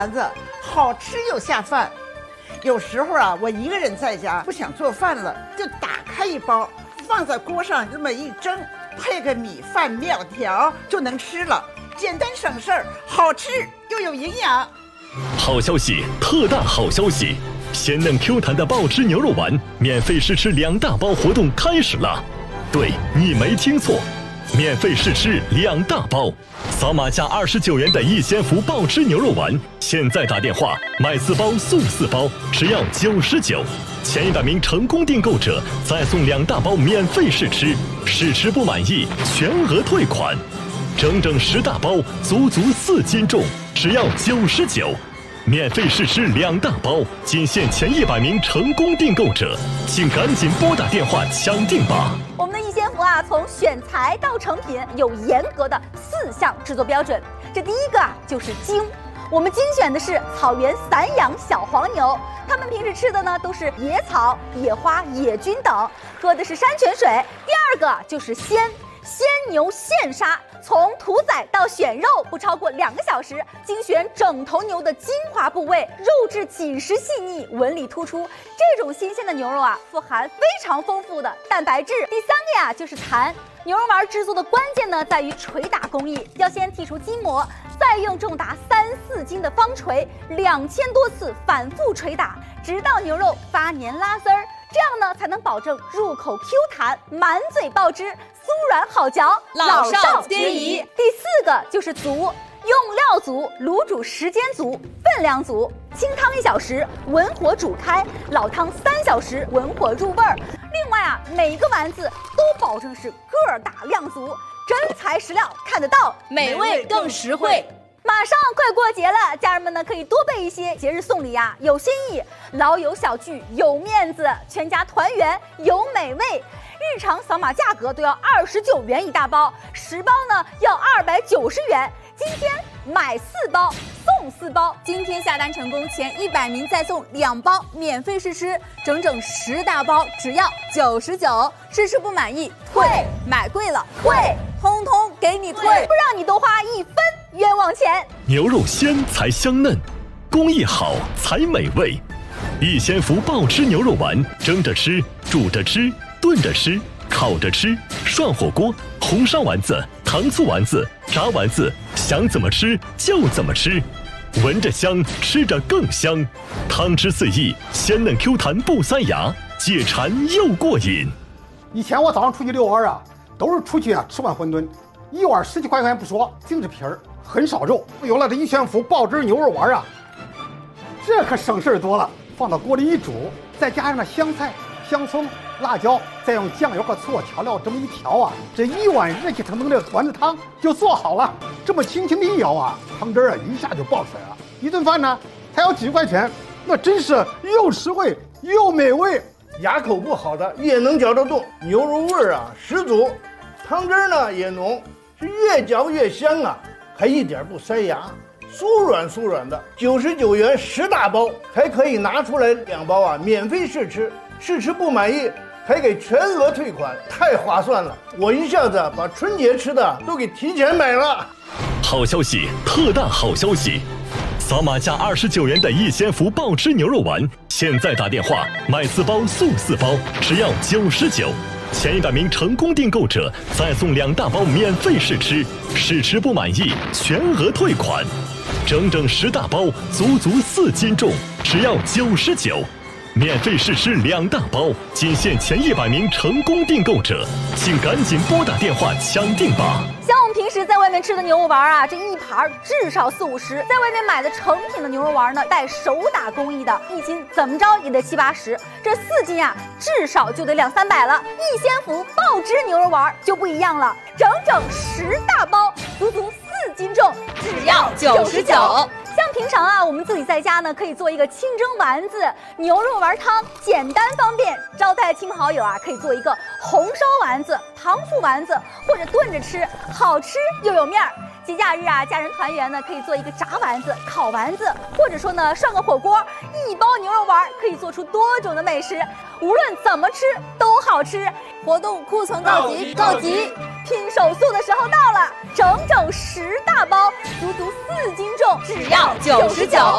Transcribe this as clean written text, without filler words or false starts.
丸子好吃又下饭。有时候啊，我一个人在家不想做饭了，就打开一包，放在锅上这么一蒸，配个米饭、面条就能吃了，简单省事儿，好吃又有营养。 好消息，特大好消息！鲜嫩 Q 弹的爆汁牛肉丸免费试吃2大包活动开始了。对，你没听错，免费试吃2大包，扫码价29元的逸仙福爆汁牛肉丸，现在打电话买4包送4包，只要99。前100名成功订购者再送2大包免费试吃，试吃不满意全额退款。整整10大包，足4斤重，只要99。免费试吃2大包，仅限前100名成功订购者，请赶紧拨打电话抢订吧。 我们的逸仙福啊，从选材到成品有严格的4项制作标准。这第一个啊，就是精。我们精选的是草原散养小黄牛，它们平时吃的呢都是野草、野花、野菌等，喝的是山泉水。第二个就是鲜牛现杀，从屠宰到选肉不超过2个小时，精选整头牛的精华部位，肉质紧实细腻，纹理突出。这种新鲜的牛肉啊，富含非常丰富的蛋白质。第3个呀，就是弹。牛肉丸制作的关键呢，在于捶打工艺，要先剔除筋膜，再用重达3、4斤的方锤2000多次反复捶打，直到牛肉发黏拉丝儿。这样呢，才能保证入口 Q 弹，满嘴爆汁，酥软好嚼， 老少皆宜。 第4个就是足，用料足，卤煮时间足，分量足。清汤1小时，文火煮开；老汤3小时，文火入味儿。另外啊，每个丸子都保证是个儿大量足，真材实料看得到， 美味更实惠。 马上快过节了，家人们呢可以多备一些节日送礼呀，有新意，老友小聚有面子，全家团圆有美味。日常扫码价格都要29元1大包，10包呢要290元。今天买4包送4包， 今天下单成功前100名再送2包免费试吃，整整10大包只要99。试吃不满意退，买贵了退，通通给你退， 不让你多花1分冤枉钱。 牛肉鲜才香嫩，工艺好才美味。逸仙福爆汁牛肉丸，蒸着吃，煮着吃，炖着吃，烤着吃，涮火锅，红烧丸子、糖醋丸子、炸丸子，想怎么吃就怎么吃，闻着香，吃着更香。汤汁四溢，鲜嫩 Q 弹不塞牙，解馋又过瘾。 以前我早上出去遛弯啊，都是出去啊吃碗馄饨，1碗10几块钱不说，净是皮儿，很少肉。有了这逸仙福爆汁牛肉丸啊，这可省事多了。放到锅里一煮，再加上那香菜、香葱、辣椒，再用酱油和醋调料这么一调啊，这1碗热气腾腾的丸子汤就做好了。这么轻轻的一舀啊，汤汁啊一下就爆出来了。一顿饭呢才要几十块钱，那真是又实惠又美味。 牙口不好的也能嚼得动，牛肉味儿啊十足，汤汁呢也浓，是越嚼越香啊，还一点不塞牙，酥软的。99元10大包，还可以拿出来2包啊，免费试吃，试吃不满意还给全额退款，太划算了！我一下子把春节吃的都给提前买了。 好消息，特大好消息！扫码价29元的逸仙福爆汁牛肉丸，现在打电话买4包送4包，只要99。前100名成功订购者再送2大包免费试吃，试吃不满意全额退款。整整10大包，足4斤重，只要99。免费试吃2大包，仅限前100名成功订购者，请赶紧拨打电话抢订吧。 像我们平时在外面吃的牛肉丸啊，这一盘至少40-50，在外面买的成品的牛肉丸呢，带手打工艺的，1斤怎么着也得70-80，这4斤啊，至少就得200-300了。逸仙福爆汁牛肉丸就不一样了，整整10大包，足4斤重， 只要99。 像平常啊，我们自己在家呢，可以做一个清蒸丸子、牛肉丸汤，简单方便。招待亲朋好友啊，可以做一个红烧丸子、糖醋丸子，或者炖着吃，好吃又有面儿。节假日啊，家人团圆呢，可以做一个炸丸子、烤丸子，或者说呢，涮个火锅。1包牛肉丸可以做出多种的美食，无论怎么吃都好吃。 活动库存告急， 拼手速的时候到了，整整10大包，足4斤重， 只要99。